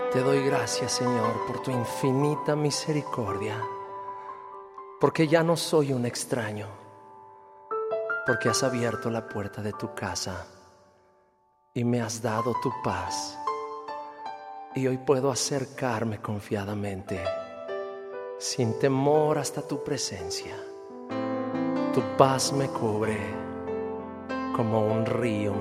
Te doy gracias, Señor, por tu infinita misericordia, porque ya no soy un extraño, porque has abierto la puerta de tu casa y me has dado tu paz. Y hoy puedo acercarme confiadamente, sin temor, hasta tu presencia. Tu paz me cubre como un río.